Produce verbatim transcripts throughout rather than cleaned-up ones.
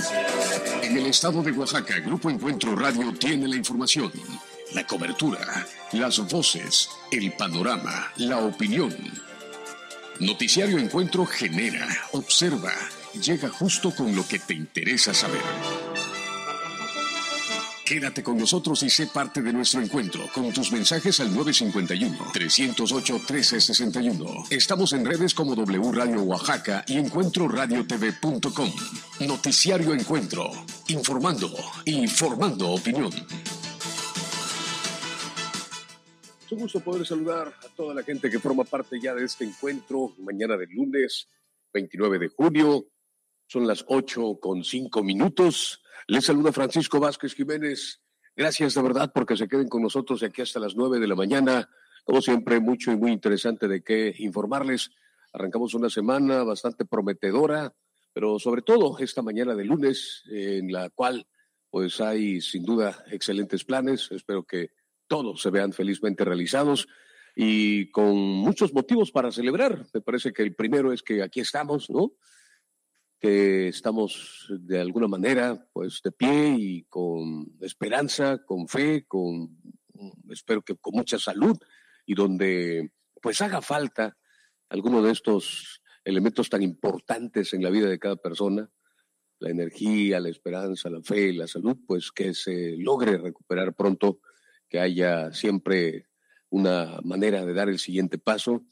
En el estado de Oaxaca, Grupo Encuentro Radio tiene la información, la cobertura, las voces, el panorama, la opinión. Noticiario Encuentro genera, observa, llega justo con lo que te interesa saber. Quédate con nosotros y sé parte de nuestro encuentro con tus mensajes al nueve cinco uno, tres cero ocho, uno tres seis uno. Estamos en redes como W Radio Oaxaca y encuentro radio t v punto com. Noticiario Encuentro, informando y formando opinión. Es un gusto poder saludar a toda la gente que forma parte ya de este encuentro. Mañana de lunes, veintinueve de junio, son las ocho con cinco minutos. Les saluda Francisco Vázquez Jiménez. Gracias de verdad porque se queden con nosotros de aquí hasta las nueve de la mañana. Como siempre, mucho y muy interesante de qué informarles. Arrancamos una semana bastante prometedora, pero sobre todo esta mañana de lunes, en la cual pues hay sin duda excelentes planes. Espero que todos se vean felizmente realizados y con muchos motivos para celebrar. Me parece que el primero es que aquí estamos, ¿no? Que estamos de alguna manera pues de pie y con esperanza, con fe, con espero que con mucha salud y donde pues haga falta alguno de estos elementos tan importantes en la vida de cada persona, la energía, la esperanza, la fe, la salud, pues que se logre recuperar pronto, que haya siempre una manera de dar el siguiente paso,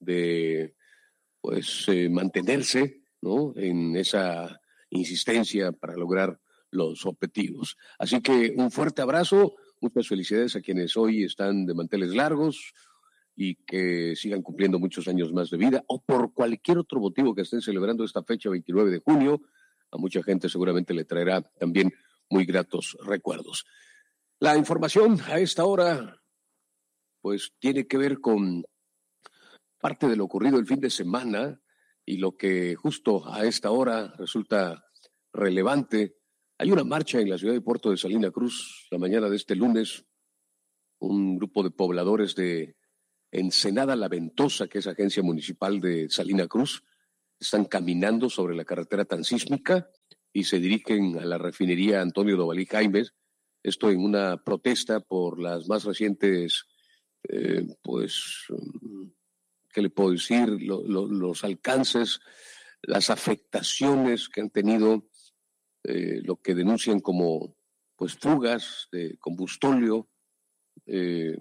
de pues eh, mantenerse, ¿no? En esa insistencia para lograr los objetivos. Así que un fuerte abrazo, muchas felicidades a quienes hoy están de manteles largos y que sigan cumpliendo muchos años más de vida o por cualquier otro motivo que estén celebrando esta fecha veintinueve de junio. A mucha gente seguramente le traerá también muy gratos recuerdos. La información a esta hora pues tiene que ver con parte de lo ocurrido el fin de semana. Y lo que justo a esta hora resulta relevante, hay una marcha en la ciudad de Puerto de Salina Cruz la mañana de este lunes. Un grupo de pobladores de Ensenada La Ventosa, que es agencia municipal de Salina Cruz, están caminando sobre la carretera transísmica y se dirigen a la refinería Antonio Dovalí Jaimes. Esto en una protesta por las más recientes, eh, pues... ¿qué le puedo decir? Lo, lo, los alcances, las afectaciones que han tenido, eh, lo que denuncian como pues fugas de combustóleo eh,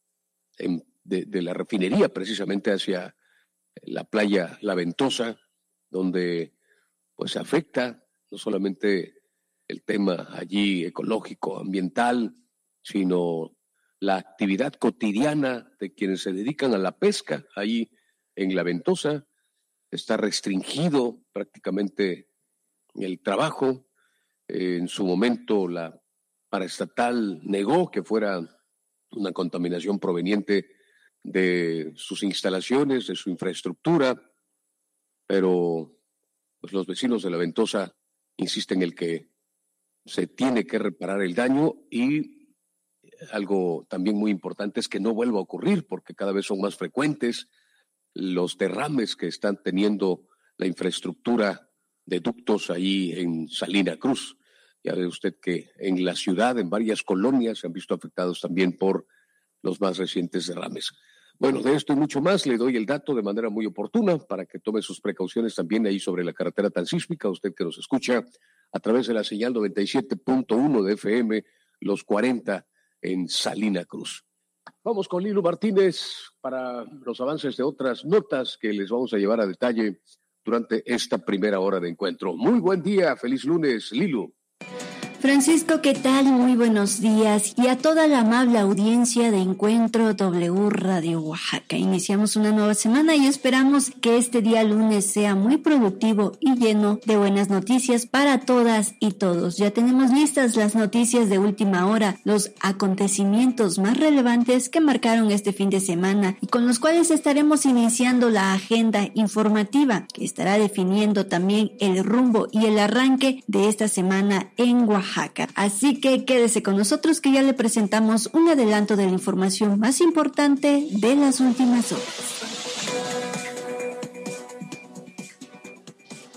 en, de, de la refinería precisamente hacia la playa La Ventosa, donde pues afecta no solamente el tema allí ecológico, ambiental, sino la actividad cotidiana de quienes se dedican a la pesca ahí en La Ventosa. Está restringido prácticamente el trabajo. Eh, en su momento la paraestatal negó que fuera una contaminación proveniente de sus instalaciones, de su infraestructura, pero pues, los vecinos de La Ventosa insisten en que se tiene que reparar el daño y algo también muy importante es que no vuelva a ocurrir porque cada vez son más frecuentes los derrames que están teniendo la infraestructura de ductos ahí en Salina Cruz. Ya ve usted que en la ciudad, en varias colonias, se han visto afectados también por los más recientes derrames. Bueno, de esto y mucho más le doy el dato de manera muy oportuna para que tome sus precauciones también ahí sobre la carretera transísmica. Usted que nos escucha a través de la señal noventa y siete punto uno de F M, los cuarenta en Salina Cruz. Vamos con Lilu Martínez para los avances de otras notas que les vamos a llevar a detalle durante esta primera hora de encuentro. Muy buen día, feliz lunes, Lilu. Francisco, ¿qué tal? Muy buenos días y a toda la amable audiencia de Encuentro W Radio Oaxaca. Iniciamos una nueva semana y esperamos que este día lunes sea muy productivo y lleno de buenas noticias para todas y todos. Ya tenemos listas las noticias de última hora, los acontecimientos más relevantes que marcaron este fin de semana y con los cuales estaremos iniciando la agenda informativa que estará definiendo también el rumbo y el arranque de esta semana en Oaxaca. Así que quédese con nosotros que ya le presentamos un adelanto de la información más importante de las últimas horas.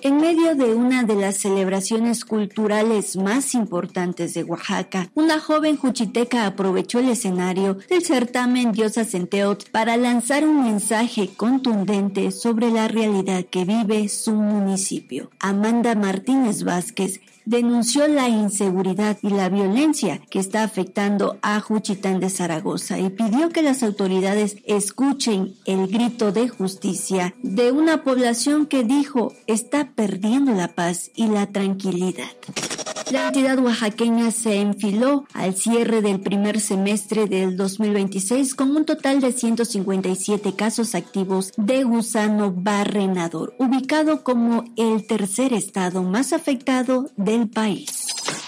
En medio de una de las celebraciones culturales más importantes de Oaxaca, una joven juchiteca aprovechó el escenario del certamen Diosa Centeotl para lanzar un mensaje contundente sobre la realidad que vive su municipio. Amanda Martínez Vázquez denunció la inseguridad y la violencia que está afectando a Juchitán de Zaragoza y pidió que las autoridades escuchen el grito de justicia de una población que dijo está perdiendo la paz y la tranquilidad. La entidad oaxaqueña se enfiló al cierre del primer semestre del dos mil veintiséis con un total de ciento cincuenta y siete casos activos de gusano barrenador, ubicado como el tercer estado más afectado del país.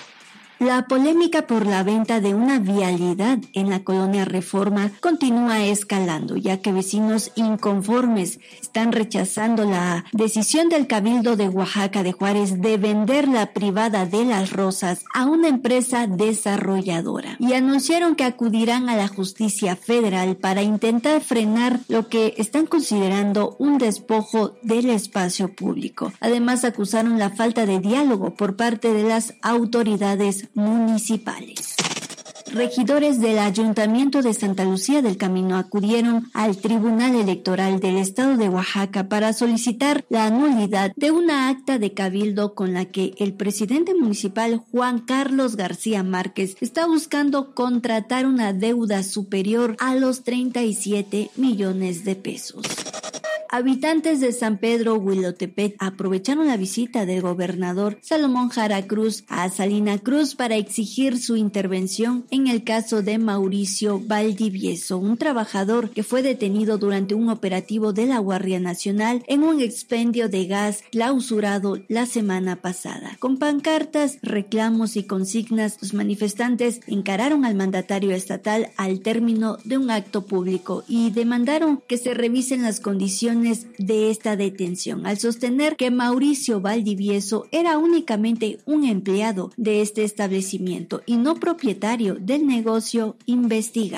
La polémica por la venta de una vialidad en la colonia Reforma continúa escalando, ya que vecinos inconformes están rechazando la decisión del Cabildo de Oaxaca de Juárez de vender la privada de Las Rosas a una empresa desarrolladora y anunciaron que acudirán a la justicia federal para intentar frenar lo que están considerando un despojo del espacio público. Además, acusaron la falta de diálogo por parte de las autoridades municipales. Regidores del Ayuntamiento de Santa Lucía del Camino acudieron al Tribunal Electoral del Estado de Oaxaca para solicitar la nulidad de una acta de cabildo con la que el presidente municipal Juan Carlos García Márquez está buscando contratar una deuda superior a los treinta y siete millones de pesos. Habitantes de San Pedro Huilotepec aprovecharon la visita del gobernador Salomón Jara Cruz a Salina Cruz para exigir su intervención en el caso de Mauricio Valdivieso, un trabajador que fue detenido durante un operativo de la Guardia Nacional en un expendio de gas clausurado la semana pasada. Con pancartas, reclamos y consignas, los manifestantes encararon al mandatario estatal al término de un acto público y demandaron que se revisen las condiciones de esta detención, al sostener que Mauricio Valdivieso era únicamente un empleado de este establecimiento y no propietario del negocio investigado.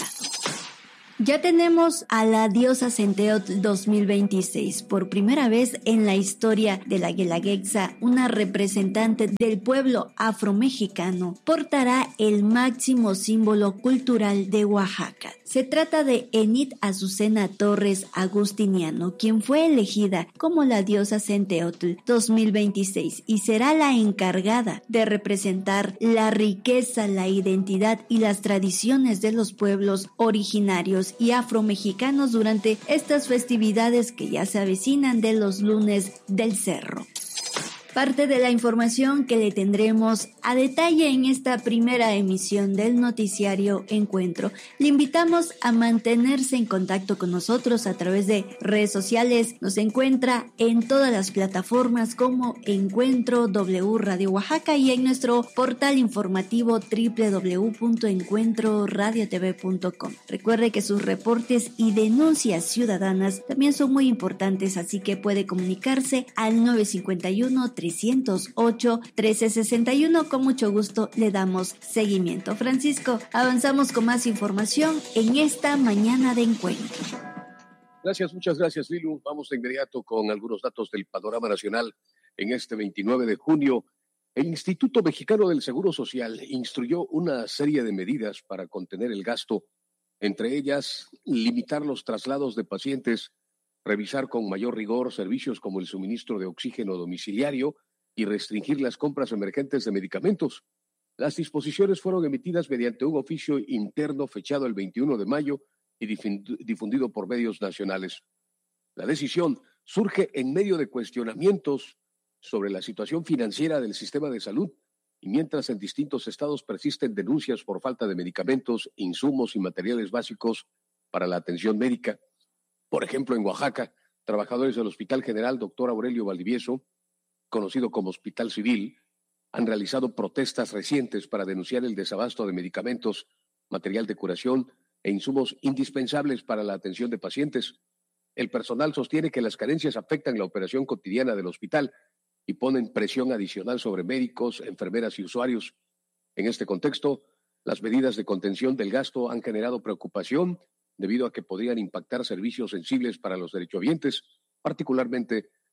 Ya tenemos a la Diosa Centeotl dos mil veintiséis. Por primera vez en la historia de la Guelaguetza, una representante del pueblo afromexicano portará el máximo símbolo cultural de Oaxaca. Se trata de Enid Azucena Torres Agustiniano, quien fue elegida como la Diosa Centeotl dos mil veintiséis y será la encargada de representar la riqueza, la identidad y las tradiciones de los pueblos originarios y afromexicanos durante estas festividades que ya se avecinan de los lunes del cerro. Parte de la información que le tendremos a detalle en esta primera emisión del noticiario Encuentro. Le invitamos a mantenerse en contacto con nosotros a través de redes sociales. Nos encuentra en todas las plataformas como Encuentro W Radio Oaxaca y en nuestro portal informativo doble u doble u doble u punto encuentro radio t v punto com. Recuerde que sus reportes y denuncias ciudadanas también son muy importantes, así que puede comunicarse al nueve cinco uno, tres cero ocho, uno tres seis uno. Con mucho gusto le damos seguimiento. Francisco, avanzamos con más información en esta mañana de Encuentro. Gracias, muchas gracias, Lilu. Vamos de inmediato con algunos datos del panorama nacional. En este veintinueve de junio, el Instituto Mexicano del Seguro Social instruyó una serie de medidas para contener el gasto, entre ellas limitar los traslados de pacientes, revisar con mayor rigor servicios como el suministro de oxígeno domiciliario y restringir las compras emergentes de medicamentos. Las disposiciones fueron emitidas mediante un oficio interno fechado el veintiuno de mayo y difundido por medios nacionales. La decisión surge en medio de cuestionamientos sobre la situación financiera del sistema de salud y mientras en distintos estados persisten denuncias por falta de medicamentos, insumos y materiales básicos para la atención médica. Por ejemplo, en Oaxaca, trabajadores del Hospital General Doctor Aurelio Valdivieso, conocido como Hospital Civil, han realizado protestas recientes para denunciar el desabasto de medicamentos, material de curación e insumos indispensables para la atención de pacientes. El personal sostiene que las carencias afectan la operación cotidiana del hospital y ponen presión adicional sobre médicos, enfermeras y usuarios. En este contexto, las medidas de contención del gasto han generado preocupación debido a que podrían impactar servicios sensibles para los derechohabientes, particularmente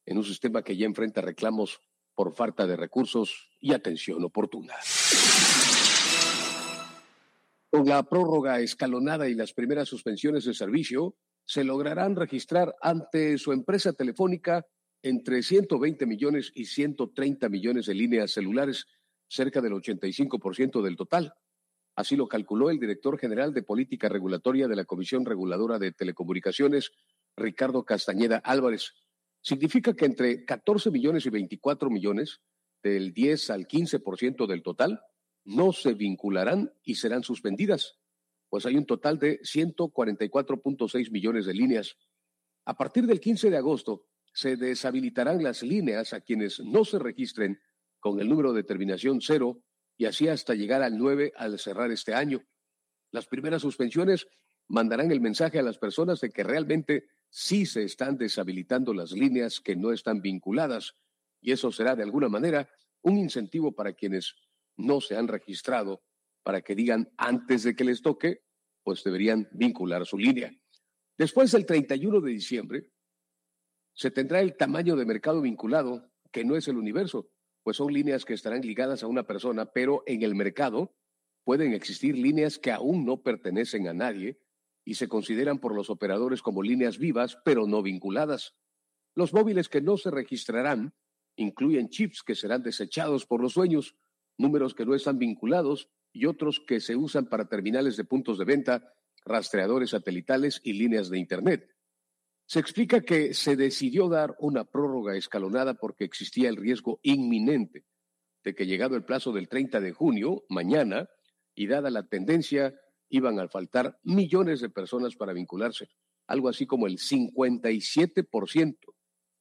en un sistema que ya enfrenta reclamos por falta de recursos y atención oportuna. Con la prórroga escalonada y las primeras suspensiones de servicio, se lograrán registrar ante su empresa telefónica entre ciento veinte millones y ciento treinta millones de líneas celulares, cerca del ochenta y cinco por ciento del total. Así lo calculó el director general de Política Regulatoria de la Comisión Reguladora de Telecomunicaciones, Ricardo Castañeda Álvarez. Significa que entre catorce millones y veinticuatro millones, del diez al quince por ciento del total, no se vincularán y serán suspendidas, pues hay un total de ciento cuarenta y cuatro punto seis millones de líneas. A partir del quince de agosto, se deshabilitarán las líneas a quienes no se registren con el número de terminación cero y así hasta llegar al nueve al cerrar este año. Las primeras suspensiones mandarán el mensaje a las personas de que realmente sí se están deshabilitando las líneas que no están vinculadas, y eso será de alguna manera un incentivo para quienes no se han registrado, para que digan antes de que les toque, pues deberían vincular su línea. Después del treinta y uno de diciembre, se tendrá el tamaño de mercado vinculado, que no es el universo, pues son líneas que estarán ligadas a una persona, pero en el mercado pueden existir líneas que aún no pertenecen a nadie y se consideran por los operadores como líneas vivas, pero no vinculadas. Los móviles que no se registrarán incluyen chips que serán desechados por los dueños, números que no están vinculados y otros que se usan para terminales de puntos de venta, rastreadores satelitales y líneas de Internet. Se explica que se decidió dar una prórroga escalonada porque existía el riesgo inminente de que llegado el plazo del treinta de junio, mañana, y dada la tendencia, iban a faltar millones de personas para vincularse, algo así como el cincuenta y siete por ciento.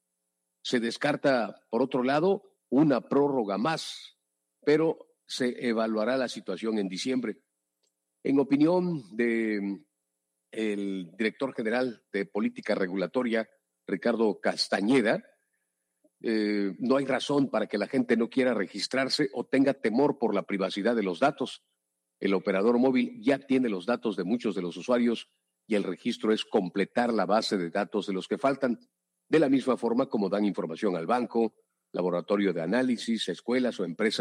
Se descarta, por otro lado, una prórroga más, pero se evaluará la situación en diciembre. En opinión de el director general de Política Regulatoria, Ricardo Castañeda, eh, no hay razón para que la gente no quiera registrarse o tenga temor por la privacidad de los datos. El operador móvil ya tiene los datos de muchos de los usuarios y el registro es completar la base de datos de los que faltan, de la misma forma como dan información al banco, laboratorio de análisis, escuelas o empresas